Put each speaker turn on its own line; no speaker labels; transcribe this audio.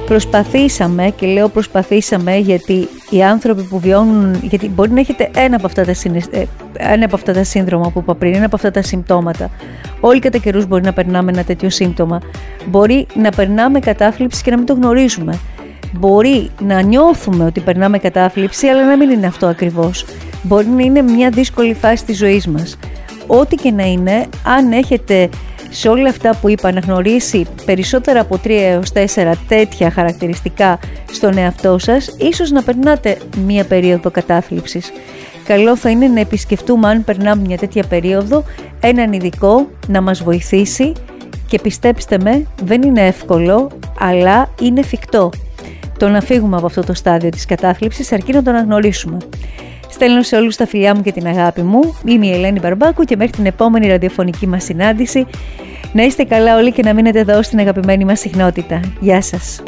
Προσπαθήσαμε, και λέω προσπαθήσαμε γιατί οι άνθρωποι που βιώνουν, γιατί μπορεί να έχετε ένα από αυτά τα σύνδρομα που είπα πριν, ένα από αυτά τα συμπτώματα. Όλοι κατά καιρούς μπορεί να περνάμε ένα τέτοιο σύμπτωμα. Μπορεί να περνάμε κατάθλιψη και να μην το γνωρίζουμε. Μπορεί να νιώθουμε ότι περνάμε κατάθλιψη, αλλά να μην είναι αυτό ακριβώς. Μπορεί να είναι μια δύσκολη φάση της ζωής μας. Ό,τι και να είναι, αν έχετε σε όλα αυτά που είπα αναγνωρίσει περισσότερα από 3 έως 4 τέτοια χαρακτηριστικά στον εαυτό σας, ίσως να περνάτε μία περίοδο κατάθλιψης. Καλό θα είναι να επισκεφτούμε, αν περνάμε μια τέτοια περίοδο, έναν ειδικό να μας βοηθήσει, και πιστέψτε με, δεν είναι εύκολο, αλλά είναι εφικτό το να φύγουμε από αυτό το στάδιο της κατάθλιψης, αρκεί να το αναγνωρίσουμε. Στέλνω σε όλους τα φιλιά μου και την αγάπη μου. Είμαι η Ελένη Μπαρμπάκου και μέχρι την επόμενη ραδιοφωνική μας συνάντηση να είστε καλά όλοι και να μείνετε εδώ στην αγαπημένη μας συχνότητα. Γεια σας.